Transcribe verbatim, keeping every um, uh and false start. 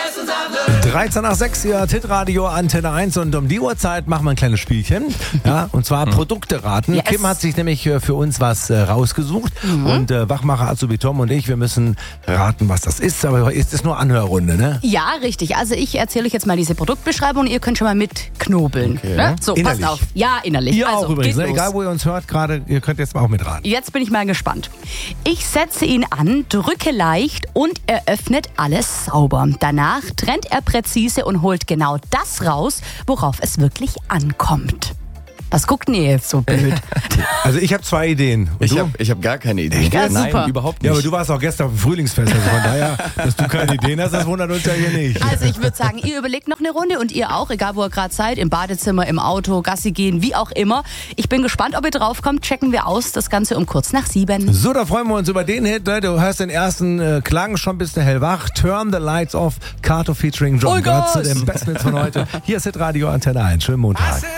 dreizehn nach sechs, ihr Hitradio Antenne eins und um die Uhrzeit machen wir ein kleines Spielchen. Ja, und zwar mhm. Produkte raten. Yes. Kim hat sich nämlich für uns was äh, rausgesucht mhm. und äh, Wachmacher Azubi Tom und ich, wir müssen raten, was das ist. Aber ist es nur Anhörrunde, ne? Ja, richtig. Also ich erzähle euch jetzt mal diese Produktbeschreibung und ihr könnt schon mal mitknobeln. Okay. Ne? So, innerlich. passt auf. Ja, innerlich. Ihr also, auch übrigens, ne? Egal wo ihr uns hört gerade, ihr könnt jetzt auch mitraten. Jetzt bin ich mal gespannt. Ich setze ihn an, drücke leicht und er öffnet alles sauber. Danach trennt er präzise und holt genau das raus, worauf es wirklich ankommt. Was guckt denn ihr jetzt so blöd? Also ich habe zwei Ideen. Und ich habe ich hab gar keine Ideen. Ja, Nein, super. überhaupt nicht. Ja, aber du warst auch gestern auf dem Frühlingsfest. Also von daher, dass du keine Ideen hast, das wundert uns ja hier nicht. Also ich würde sagen, ihr überlegt noch eine Runde und ihr auch, egal wo ihr gerade seid, im Badezimmer, im Auto, Gassi gehen, wie auch immer. Ich bin gespannt, ob ihr draufkommt. Checken wir aus, das Ganze um kurz nach sieben. So, da freuen wir uns über den Hit. Ne? Du hörst den ersten äh, Klang, schon bist du hellwach. Turn the Lights Off, Kato featuring John oh Götze, dem besten Hits von heute. Hier ist Hitradio Antenne eins. Schönen Montag.